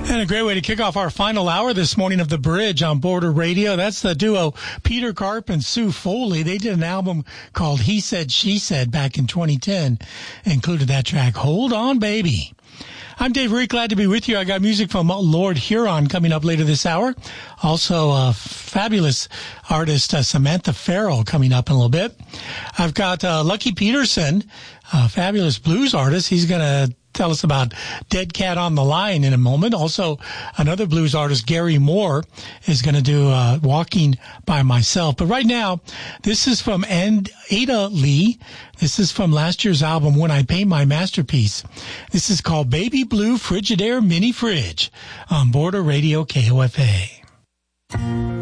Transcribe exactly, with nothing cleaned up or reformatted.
And a great way to kick off our final hour this morning of The Bridge on Border Radio. That's the duo Peter Karp and Sue Foley. They did an album called He Said, She Said back in twenty ten. Included that track, Hold On Baby. I'm Dave Reed, glad to be with you. I got music from Lord Huron coming up later this hour. Also, a fabulous artist, uh, Samantha Farrell, coming up in a little bit. I've got uh, Lucky Peterson, a fabulous blues artist. He's going to tell us about Dead Cat on the Line in a moment. Also, another blues artist, Gary Moore, is going to do uh, Walking by Myself. But right now, this is from Ada Lee. This is from last year's album, When I Paint My Masterpiece. This is called Baby Blue Frigidaire Mini Fridge on Border Radio K O F A.